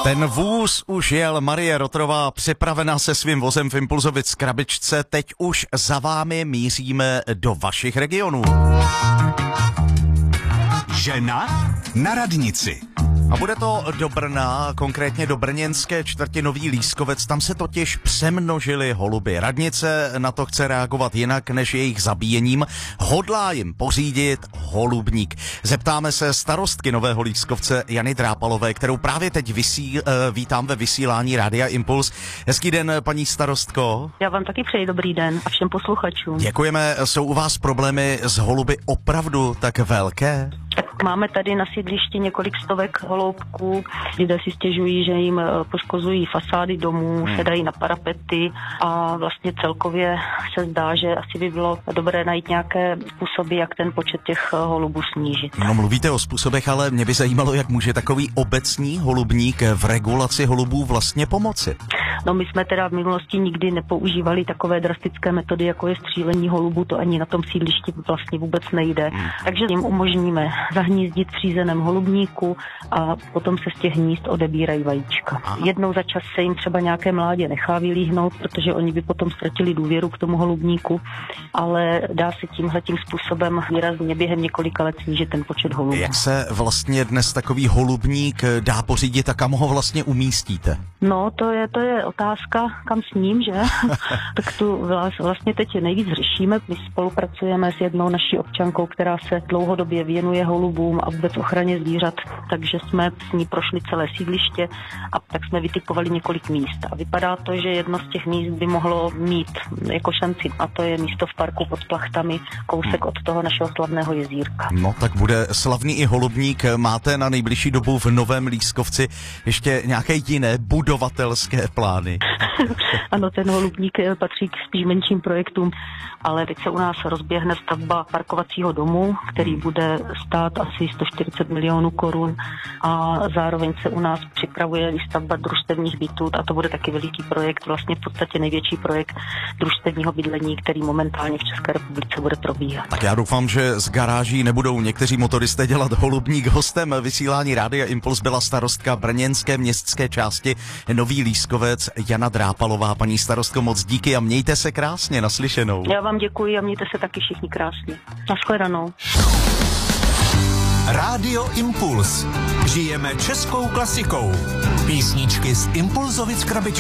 Ten vůz už jel, Marie Rotrová připravená se svým vozem v Impulzovic krabičce. Teď už za vámi míříme do vašich regionů. Žena na radnici. A bude to do Brna, konkrétně do brněnské čtvrti Nový Lískovec. Tam se totiž přemnožily holuby. Radnice na to chce reagovat jinak než jejich zabíjením. Hodlá jim pořídit holubník. Zeptáme se starostky Nového Lískovce Jany Drápalové, kterou právě teď vítám ve vysílání Rádia Impuls. Hezký den, paní starostko. Já vám taky přeji dobrý den a všem posluchačům. Děkujeme. Jsou u vás problémy s holuby opravdu tak velké? Tak máme tady na sídlišti několik stovek holoubků. Lidé si stěžují, že jim poškozují fasády domů, sedají na parapety a vlastně celkově se zdá, že asi by bylo dobré najít nějaké způsoby, jak ten počet těch holubů snížit. No, mluvíte o způsobech, ale mě by zajímalo, jak může takový obecní holubník v regulaci holubů vlastně pomoci. No, my jsme teda v minulosti nikdy nepoužívali takové drastické metody, jako je střílení holubů, to ani na tom sídlišti vlastně vůbec nejde. Takže jim umožníme zahnízdit v přízeném holubníku a potom se z těch hnízd odebírají vajíčka. Jednou za čas se jim třeba nějaké mládě nechá vylíhnout, protože oni by potom ztratili důvěru k tomu holubníku, ale dá se tímhletím způsobem výrazně během několika let snížit ten počet holubů. Jak se vlastně dnes takový holubník dá pořídit a kam ho vlastně umístíte? No, to je otázka, kam s ním, že? Tak tu vlastně teď nejvíc řešíme. My spolupracujeme s jednou naší občankou, která se dlouhodobě věnuje holubům a vůbec ochraně zvířat, takže jsme s ní prošli celé sídliště a tak jsme vytipovali několik míst. A vypadá to, že jedno z těch míst by mohlo mít jako šanci, a to je místo v parku pod Plachtami, kousek od toho našeho slavného jezírka. No, tak bude slavný i holubník. Máte na nejbližší dobu v Novém Lískovci ještě nějaké jiné budovatelské plány? Ano, ten holubník patří k spíš menším projektům, ale teď se u nás rozběhne stavba parkovacího domu, který bude stát asi 140 milionů korun a zároveň se u nás připravuje výstavba družstevních bytů a to bude taky veliký projekt, vlastně v podstatě největší projekt družstevního bydlení, který momentálně v České republice bude probíhat. Tak já doufám, že z garáží nebudou někteří motoristé dělat holubník. Hostem vysílání Rádia Impuls byla starostka brněnské městské části Nový Lískovec Jana Drápalová. Paní starostko, moc díky a mějte se krásně, naslyšenou. Já vám děkuji a mějte se taky všichni krásně. Nashledanou. Rádio Impuls. Žijeme českou klasikou. Písničky z Impulzovic krabičky.